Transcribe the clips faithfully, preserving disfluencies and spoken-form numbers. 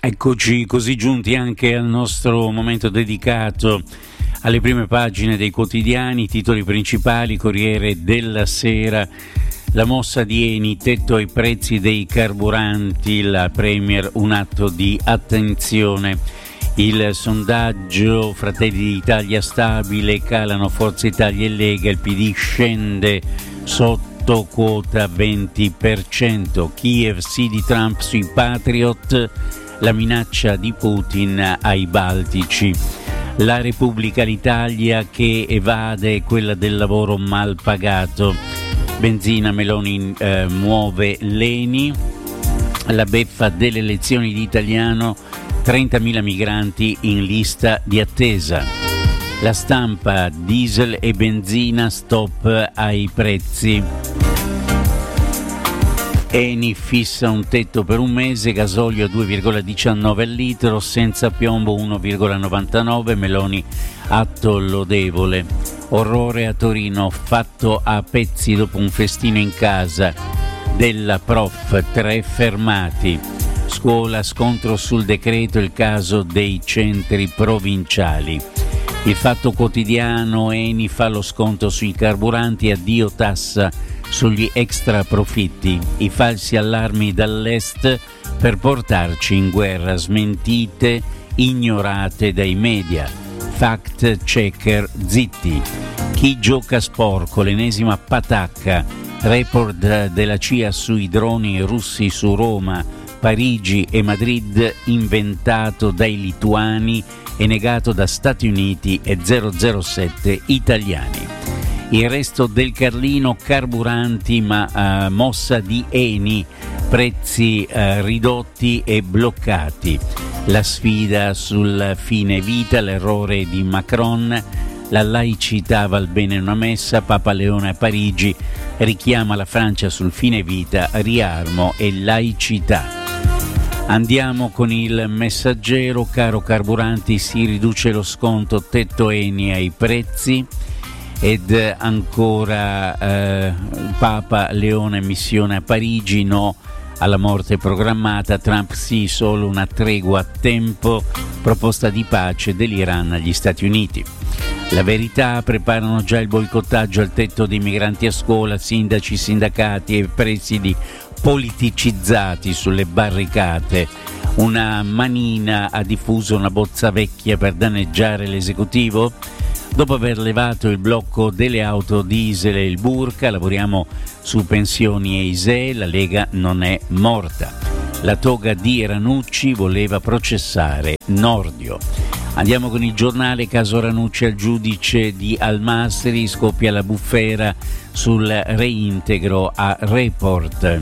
Eccoci così giunti anche al nostro momento dedicato alle prime pagine dei quotidiani, titoli principali: Corriere della Sera, la mossa di Eni, tetto ai prezzi dei carburanti, la Premier un atto di attenzione. Il sondaggio Fratelli d'Italia stabile, calano Forza Italia e Lega, il P D scende sotto quota venti per cento. Kiev sì di Trump sui Patriot, la minaccia di Putin ai Baltici. La Repubblica, l'Italia che evade, quella del lavoro mal pagato. Benzina, Meloni eh, muove l'Eni. La beffa delle elezioni di Italiano, trentamila migranti in lista di attesa. La Stampa, diesel e benzina, stop ai prezzi. Eni fissa un tetto per un mese, gasolio a due virgola diciannove al litro, senza piombo uno virgola novantanove, Meloni atto lodevole. Orrore a Torino, fatto a pezzi dopo un festino in casa della prof, tre fermati. Scuola, scontro sul decreto, il caso dei centri provinciali. Il Fatto Quotidiano, Eni fa lo sconto sui carburanti, addio tassa sugli extra profitti, i falsi allarmi dall'est per portarci in guerra, smentite ignorate dai media, fact checker zitti. Chi gioca sporco, l'ennesima patacca, report della C I A sui droni russi su Roma, Parigi e Madrid, inventato dai lituani e negato da Stati Uniti e zero zero sette italiani. Il resto del Carlino, carburanti ma uh, mossa di Eni, prezzi uh, ridotti e bloccati. La sfida sul fine vita, l'errore di Macron, la laicità val bene una messa, Papa Leone a Parigi richiama la Francia sul fine vita, riarmo e laicità. Andiamo con il Messaggero, caro carburanti, si riduce lo sconto, tetto Eni ai prezzi. Ed ancora eh, Papa Leone, missione a Parigi, no alla morte programmata, Trump sì, solo una tregua a tempo, proposta di pace dell'Iran agli Stati Uniti. La Verità, preparano già il boicottaggio al tetto dei migranti a scuola, sindaci, sindacati e presidi politicizzati sulle barricate. Una manina ha diffuso una bozza vecchia per danneggiare l'esecutivo. Dopo aver levato il blocco delle auto diesel e il burka, lavoriamo su pensioni e I S E E, la Lega non è morta. La toga di Ranucci, voleva processare Nordio. Andiamo con il Giornale, caso Ranucci al giudice di Almastri, scoppia la bufera sul reintegro a Report.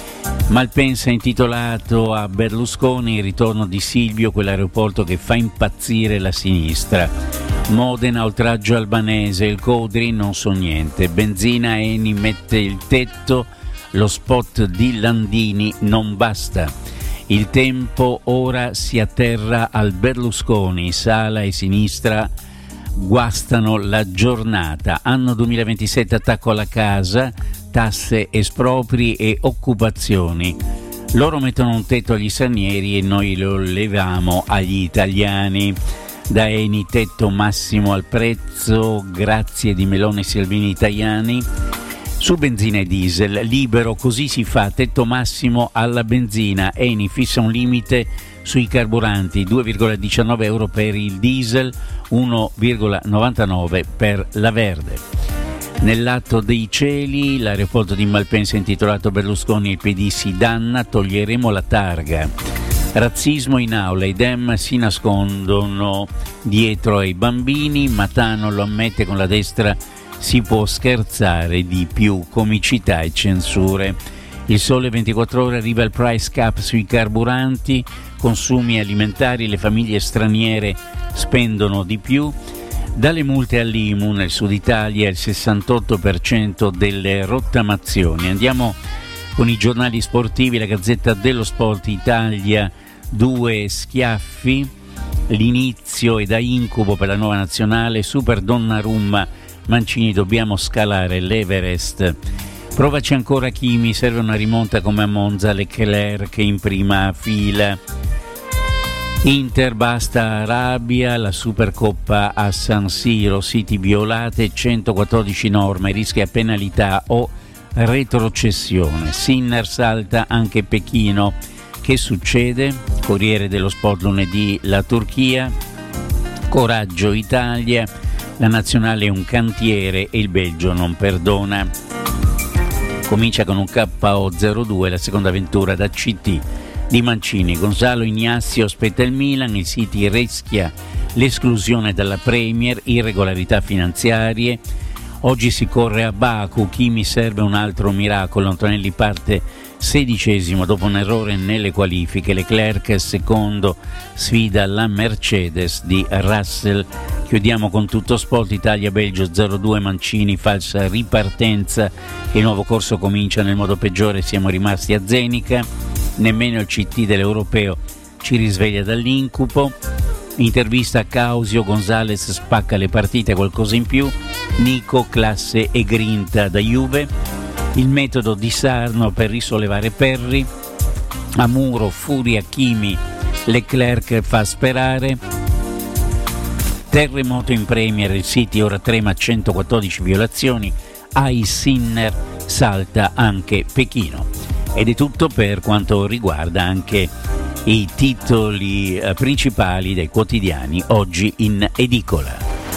Malpensa intitolato a Berlusconi, il ritorno di Silvio, quell'aeroporto che fa impazzire la sinistra. Modena, oltraggio albanese, il Codri non so niente, benzina, Eni mette il tetto, lo spot di Landini non basta. Il Tempo, ora si atterra al Berlusconi, Sala e sinistra guastano la giornata. Anno duemilaventisette, attacco alla casa, tasse, espropri e occupazioni. Loro mettono un tetto agli stranieri e noi lo leviamo agli italiani. Da Eni, tetto massimo al prezzo, grazie di Meloni e Salvini Tajani. Su benzina e diesel, libero, così si fa, tetto massimo alla benzina. Eni fissa un limite sui carburanti, due virgola diciannove euro per il diesel, uno virgola novantanove per la verde. Nell'atto dei cieli, l'aeroporto di Malpensa intitolato Berlusconi, il P D si danna, toglieremo la targa. Razzismo in aula, i Dem si nascondono dietro ai bambini, Matano lo ammette, con la destra si può scherzare di più, comicità e censure. Il Sole ventiquattro Ore, arriva il price cap sui carburanti, consumi alimentari, le famiglie straniere spendono di più. Dalle multe all'I M U nel Sud Italia il sessantotto per cento delle rottamazioni. Andiamo con i giornali sportivi, la Gazzetta dello Sport, Italia, due schiaffi, l'inizio è da incubo per la nuova nazionale, Super Donnarumma, Mancini, dobbiamo scalare l'Everest. Provaci ancora Kimi, serve una rimonta come a Monza, Leclerc in prima fila. Inter basta Arabia, la Supercoppa a San Siro, siti violate, centoquattordici norme, rischia penalità o retrocessione. Sinner salta anche Pechino. Che succede? Corriere dello Sport lunedì, la Turchia, coraggio Italia, la nazionale è un cantiere e il Belgio non perdona. Comincia con un K O zero due la seconda avventura da C T di Mancini. Gonzalo Ignazio aspetta il Milan, il City rischia l'esclusione dalla Premier, irregolarità finanziarie. Oggi si corre a Baku, Kimi serve un altro miracolo. Antonelli parte sedicesimo dopo un errore nelle qualifiche. Leclerc secondo, sfida la Mercedes di Russell. Chiudiamo con Tutto Sport, Italia-Belgio zero due, Mancini, falsa ripartenza, il nuovo corso comincia nel modo peggiore, siamo rimasti a Zenica, nemmeno il C T dell'Europeo ci risveglia dall'incubo. Intervista a Causio, Gonzales spacca le partite, qualcosa in più, Nico, classe e grinta da Juve, il metodo di Sarno per risollevare Perri, a Muro, furia Kimi, Leclerc fa sperare, terremoto in Premier, il City ora trema, centoquattordici violazioni, ai Sinner salta anche Pechino. Ed è tutto per quanto riguarda anche i titoli eh, principali dei quotidiani oggi in edicola.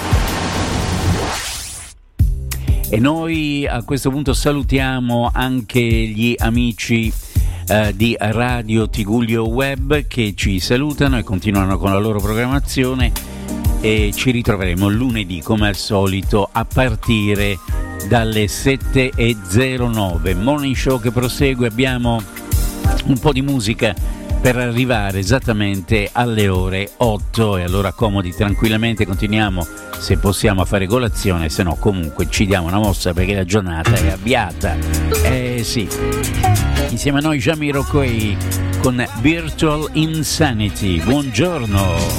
E noi a questo punto salutiamo anche gli amici eh, di Radio Tigullio Web che ci salutano e continuano con la loro programmazione, e ci ritroveremo lunedì come al solito a partire dalle sette e zero nove. Morning Show che prosegue, abbiamo un po' di musica per arrivare esattamente alle ore otto, e allora accomodi tranquillamente, continuiamo se possiamo a fare colazione, se no comunque ci diamo una mossa perché la giornata è avviata. Eh sì, insieme a noi Jamiroquai con Virtual Insanity. Buongiorno.